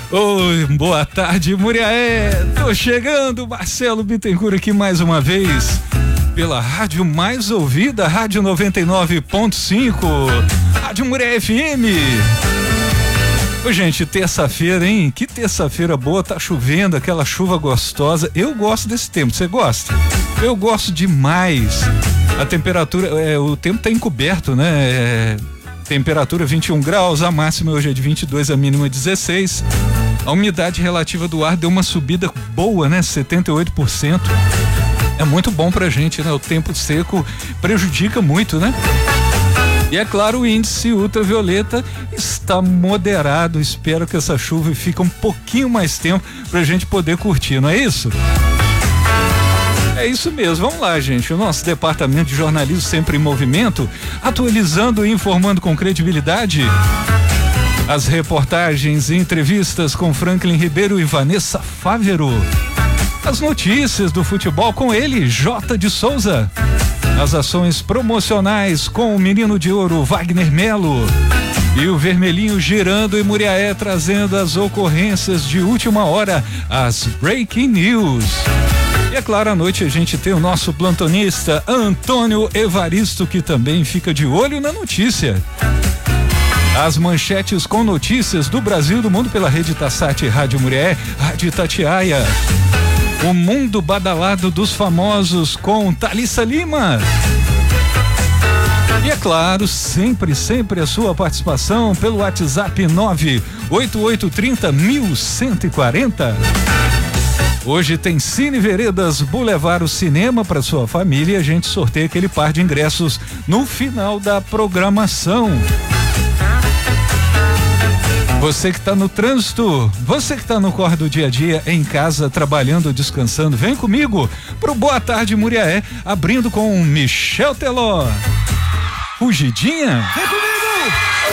Oi, boa tarde, Muriaé. Tô chegando, Marcelo Bittencourt aqui mais uma vez pela rádio mais ouvida, Rádio 99.5, Rádio Muriaé FM. Ô, gente, terça-feira, hein? Que terça-feira boa, tá chovendo, aquela chuva gostosa. Eu gosto desse tempo, você gosta? Eu gosto demais. A temperatura, o tempo tá encoberto, né? Temperatura 21 graus, a máxima hoje é de 22, a mínima 16. A umidade relativa do ar deu uma subida boa, né? 78%. É muito bom pra gente, né? O tempo seco prejudica muito, né? E é claro, o índice ultravioleta está moderado. Espero que essa chuva fique um pouquinho mais tempo pra gente poder curtir, não é isso? É isso mesmo, vamos lá, gente. O nosso departamento de jornalismo sempre em movimento, atualizando e informando com credibilidade. As reportagens e entrevistas com Franklin Ribeiro e Vanessa Fávero. As notícias do futebol com ele, J. de Souza. As ações promocionais com o menino de ouro Wagner Melo. E o vermelhinho girando em Muriaé, trazendo as ocorrências de última hora, as breaking news. E é claro, à noite a gente tem o nosso plantonista Antônio Evaristo, que também fica de olho na notícia. As manchetes com notícias do Brasil e do mundo pela rede Tassat, Rádio Muriaé, Rádio Itatiaia. O mundo badalado dos famosos com Thalissa Lima. E é claro, sempre a sua participação pelo WhatsApp 98830-1140. Hoje tem Cine Veredas Boulevard, o cinema para sua família, e a gente sorteia aquele par de ingressos no final da programação. Você que está no trânsito, você que está no corre do dia a dia, em casa, trabalhando, descansando, vem comigo pro Boa Tarde Muriaé, abrindo com Michel Teló. Fugidinha?